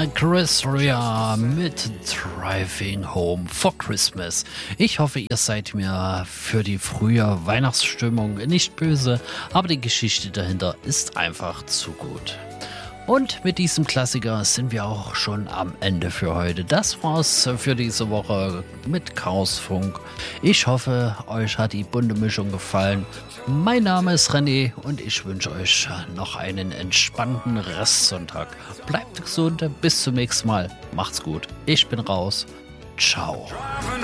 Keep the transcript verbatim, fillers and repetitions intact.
war Chris Rea mit Driving Home for Christmas. Ich hoffe, ihr seid mir für die frühe Weihnachtsstimmung nicht böse, aber die Geschichte dahinter ist einfach zu gut. Und mit diesem Klassiker sind wir auch schon am Ende für heute. Das war's für diese Woche mit Chaosfunk. Ich hoffe, euch hat die bunte Mischung gefallen. Mein Name ist René und ich wünsche euch noch einen entspannten Restsonntag. Bleibt gesund, bis zum nächsten Mal. Macht's gut. Ich bin raus. Ciao.